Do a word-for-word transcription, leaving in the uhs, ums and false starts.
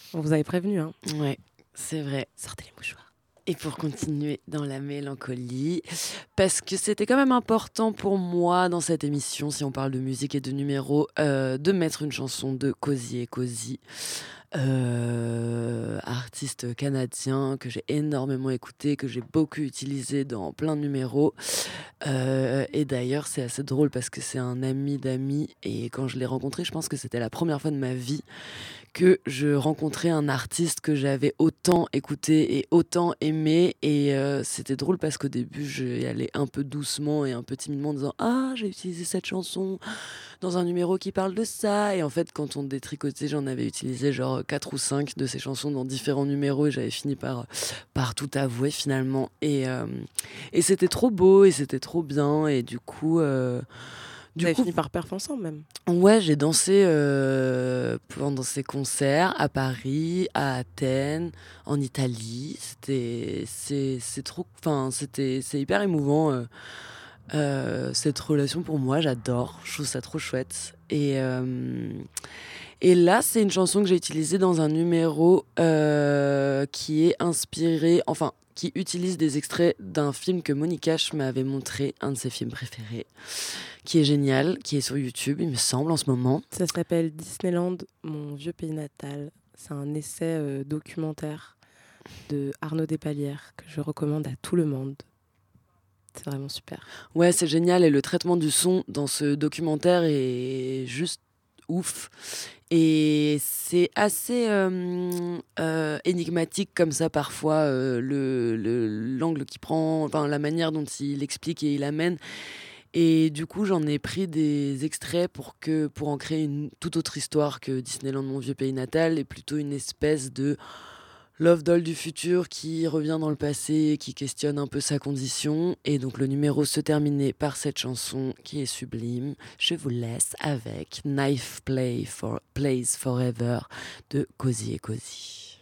On vous avait prévenu, hein. Ouais, c'est vrai. Sortez les mouchoirs. Et pour continuer dans la mélancolie, parce que c'était quand même important pour moi dans cette émission, si on parle de musique et de numéros, euh, de mettre une chanson de Cozy et Cozy, euh, artiste canadien que j'ai énormément écouté, que j'ai beaucoup utilisé dans plein de numéros. Euh, et d'ailleurs, c'est assez drôle parce que c'est un ami d'amis, et quand je l'ai rencontré, je pense que c'était la première fois de ma vie que je rencontrais un artiste que j'avais autant écouté et autant aimé. Et euh, c'était drôle parce qu'au début, j'y allais un peu doucement et un peu timidement en disant «Ah, j'ai utilisé cette chanson dans un numéro qui parle de ça». Et en fait, quand on détricotait, j'en avais utilisé genre quatre ou cinq de ces chansons dans différents numéros et j'avais fini par, par tout avouer finalement. Et, euh, et c'était trop beau et c'était trop bien. Et du coup... euh, Vous du avez coup, fini par perf ensemble, même. Ouais, j'ai dansé euh, pendant ces concerts à Paris, à Athènes, en Italie. C'était, c'est, c'est trop, enfin, c'était, c'est hyper émouvant. euh, euh, cette relation pour moi, j'adore. Je trouve ça trop chouette. Et euh, et là, c'est une chanson que j'ai utilisée dans un numéro euh, qui est inspiré, enfin, qui utilise des extraits d'un film que Monique H m'avait montré, un de ses films préférés, qui est génial, qui est sur YouTube, il me semble, en ce moment. Ça s'appelle Disneyland, mon vieux pays natal. C'est un essai euh, documentaire de Arnaud Despalières que je recommande à tout le monde. C'est vraiment super. Ouais, c'est génial, et le traitement du son dans ce documentaire est juste ouf. Et c'est assez euh, euh, énigmatique comme ça parfois, euh, le, le- l'angle qu'il prend, enfin la manière dont il explique et il amène. Et du coup, j'en ai pris des extraits pour que pour en créer une toute autre histoire que Disneyland, mon vieux pays natal, et plutôt une espèce de love doll du futur qui revient dans le passé, qui questionne un peu sa condition. Et donc le numéro se terminait par cette chanson qui est sublime. Je vous laisse avec Knife Play for Plays Forever de Cozy et Cozy.